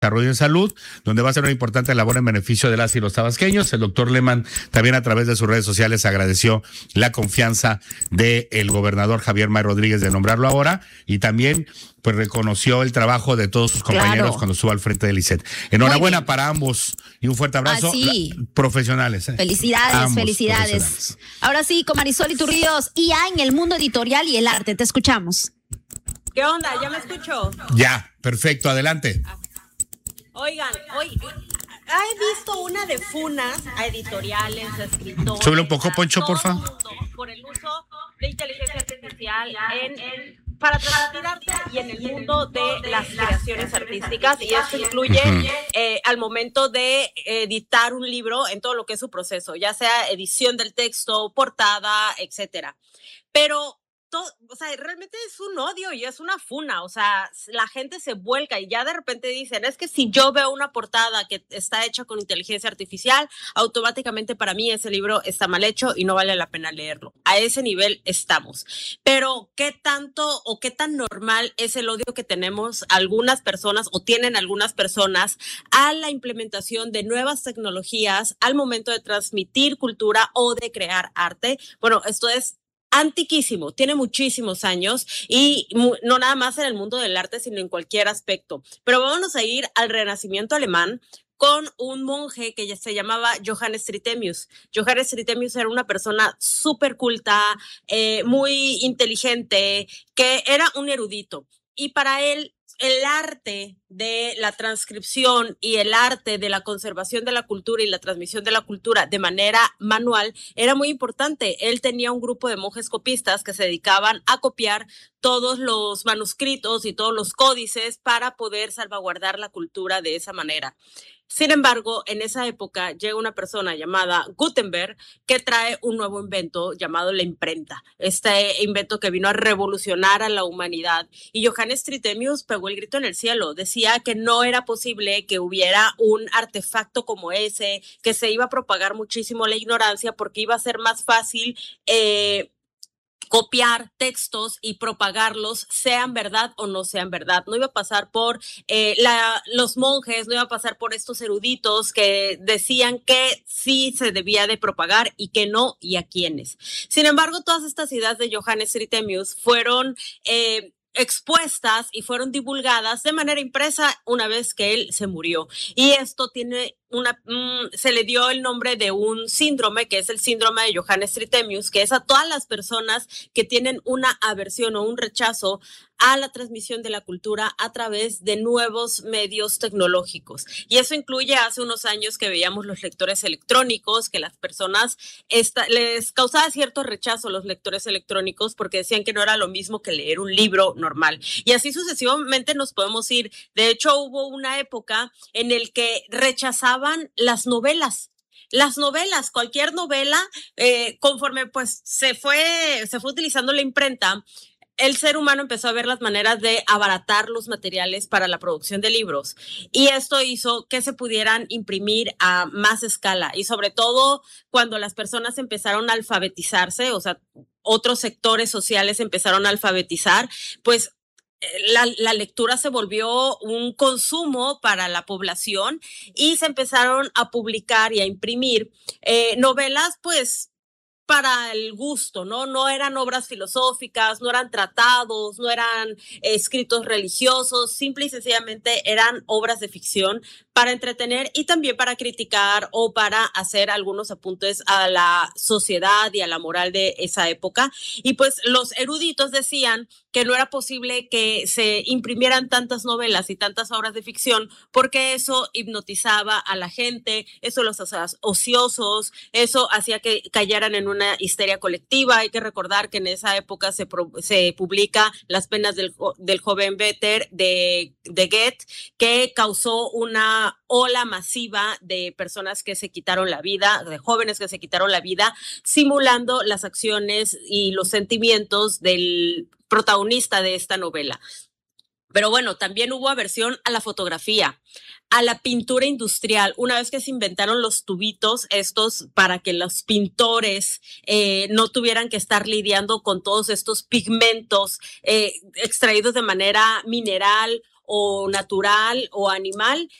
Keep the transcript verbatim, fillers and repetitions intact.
Desarrollo en Salud, donde va a hacer una importante labor en beneficio de las y los tabasqueños. El doctor Lehmann también a través de sus redes sociales agradeció la confianza del gobernador Javier May Rodríguez de nombrarlo ahora y también pues reconoció el trabajo de todos sus compañeros claro. cuando estuvo al frente del I C E T. Enhorabuena para ambos y un fuerte abrazo. Así. La, profesionales. ¿eh? Felicidades, ambos felicidades. Ahora sí, con Marisol Iturríos, I A en el mundo editorial y el arte. Te escuchamos. ¿Qué onda? ¿Ya me escucho? Ya, perfecto, adelante. Oigan, hoy he visto una de funas a editoriales, a escritores. Súbele un poco, Poncho, por favor. Por el uso de inteligencia artificial en, en, para transmitir arte y en el mundo de las creaciones artísticas. Y esto incluye uh-huh. eh, al momento de editar un libro en todo lo que es su proceso, ya sea edición del texto, portada, etcétera. Pero todo, o sea, realmente es un odio y es una funa, o sea, la gente se vuelca y ya de repente dicen, es que si yo veo una portada que está hecha con inteligencia artificial, automáticamente para mí ese libro está mal hecho y no vale la pena leerlo. A ese nivel estamos. Pero, ¿qué tanto o qué tan normal es el odio que tenemos algunas personas o tienen algunas personas a la implementación de nuevas tecnologías al momento de transmitir cultura o de crear arte? Bueno, esto es antiquísimo, tiene muchísimos años y mu- no nada más en el mundo del arte, sino en cualquier aspecto. Pero vámonos a ir al Renacimiento alemán con un monje que ya se llamaba Johannes Trithemius. Johannes Trithemius era una persona súper culta, eh, muy inteligente, que era un erudito. Y para él, el arte de la transcripción y el arte de la conservación de la cultura y la transmisión de la cultura de manera manual era muy importante. Él tenía un grupo de monjes copistas que se dedicaban a copiar todos los manuscritos y todos los códices para poder salvaguardar la cultura de esa manera. Sin embargo, en esa época llega una persona llamada Gutenberg que trae un nuevo invento llamado la imprenta. Este invento que vino a revolucionar a la humanidad. Y Johannes Trithemius pegó el grito en el cielo. Decía que no era posible que hubiera un artefacto como ese, que se iba a propagar muchísimo la ignorancia porque iba a ser más fácil eh, copiar textos y propagarlos, sean verdad o no sean verdad. No iba a pasar por eh, la, los monjes, no iba a pasar por estos eruditos que decían que sí se debía de propagar y que no, y a quiénes. Sin embargo, todas estas ideas de Johannes Trithemius fueron eh, expuestas y fueron divulgadas de manera impresa una vez que él se murió. Y esto tiene una, mmm, se le dio el nombre de un síndrome, que es el síndrome de Johannes Trithemius, que es a todas las personas que tienen una aversión o un rechazo a la transmisión de la cultura a través de nuevos medios tecnológicos. Y eso incluye hace unos años que veíamos los lectores electrónicos, que las personas esta, les causaba cierto rechazo a los lectores electrónicos porque decían que no era lo mismo que leer un libro normal. Y así sucesivamente nos podemos ir. De hecho, hubo una época en el que rechazaban las novelas. Las novelas, cualquier novela, eh, conforme pues se fue, se fue utilizando la imprenta, el ser humano empezó a ver las maneras de abaratar los materiales para la producción de libros y esto hizo que se pudieran imprimir a más escala y sobre todo cuando las personas empezaron a alfabetizarse, o sea, otros sectores sociales empezaron a alfabetizar, pues La, la lectura se volvió un consumo para la población y se empezaron a publicar y a imprimir eh, novelas, pues, para el gusto, ¿no? No eran obras filosóficas, no eran tratados, no eran eh, escritos religiosos, simple y sencillamente eran obras de ficción para entretener y también para criticar o para hacer algunos apuntes a la sociedad y a la moral de esa época. Y pues los eruditos decían que no era posible que se imprimieran tantas novelas y tantas obras de ficción porque eso hipnotizaba a la gente, eso los hacía ociosos, eso hacía que cayeran en una histeria colectiva. Hay que recordar que en esa época se, pro, se publica Las penas del, del joven Werther de, de Goethe, que causó una ola masiva de personas que se quitaron la vida, de jóvenes que se quitaron la vida, simulando las acciones y los sentimientos del protagonista de esta novela. Pero bueno, también hubo aversión a la fotografía, a la pintura industrial. Una vez que se inventaron los tubitos estos para que los pintores eh, no tuvieran que estar lidiando con todos estos pigmentos eh, extraídos de manera mineral o natural o animal,